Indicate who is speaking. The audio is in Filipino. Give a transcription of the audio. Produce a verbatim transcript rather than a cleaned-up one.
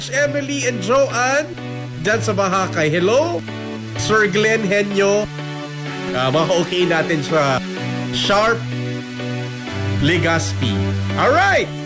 Speaker 1: Emily and Joanne dyan sa Bahakay. Hello, Sir Glenn Henyo. Uh, maka-okay natin sa Sharp Legaspi. Alright!